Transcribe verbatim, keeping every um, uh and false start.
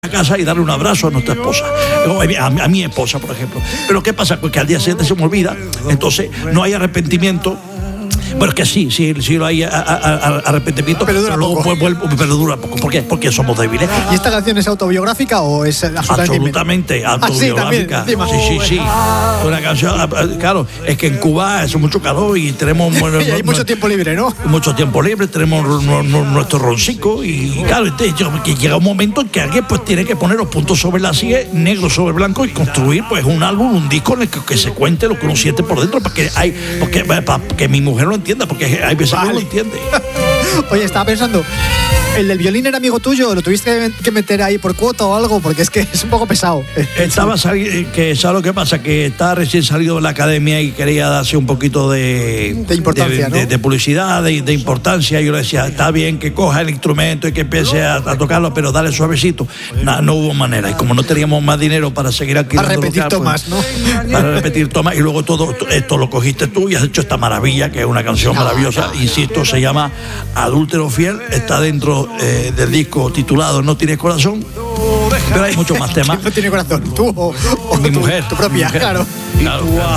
a casa y darle un abrazo a nuestra esposa, a, a mi esposa, por ejemplo. Pero ¿qué pasa? Pues que al día siguiente se me olvida, entonces no hay arrepentimiento. Bueno, es que sí, sí, sí lo hay a, a, a, arrepentimiento, pero dura pero, poco. Vuelve, pero dura poco. ¿Por qué? Porque somos débiles. ¿Y esta canción es autobiográfica o es absolutamente, absolutamente autobiográfica? Ah, sí, también, sí, sí, sí. Una canción, claro, es que en Cuba hace mucho calor y tenemos y hay mucho tiempo libre, ¿no? Mucho tiempo libre, tenemos nuestro roncico y claro, que llega un momento en que alguien pues tiene que poner los puntos sobre la silla, negro sobre blanco, y construir pues un álbum, un disco en el que, que se cuente lo que uno siente por dentro, para que hay, porque, para que mi mujer lo entienda, porque hay veces vale. que no lo entiende. Oye, estaba pensando, ¿el del violín era amigo tuyo? ¿Lo tuviste que meter ahí por cuota o algo? Porque es que es un poco pesado. Estaba saliendo, que ¿sabes lo que pasa? Que estaba recién salido de la academia y quería darse un poquito de... De importancia, de, ¿no? de, de publicidad, de, de importancia. Yo le decía, está bien que coja el instrumento y que empiece a, a tocarlo, pero dale suavecito. No, no hubo manera. Y como no teníamos más dinero para seguir alquilando... Para repetir local, tomas, pues, ¿no? Para repetir tomas. Y luego todo esto lo cogiste tú y has hecho esta maravilla, que es una canción maravillosa. Insisto, se llama Adúltero Fiel. Está dentro eh, del disco titulado No Tienes Corazón, pero hay muchos más temas. ¿Quién no tiene corazón? ¿Tú o, o mi tu, mujer? tu propia? Mi mujer. Claro. Claro, claro.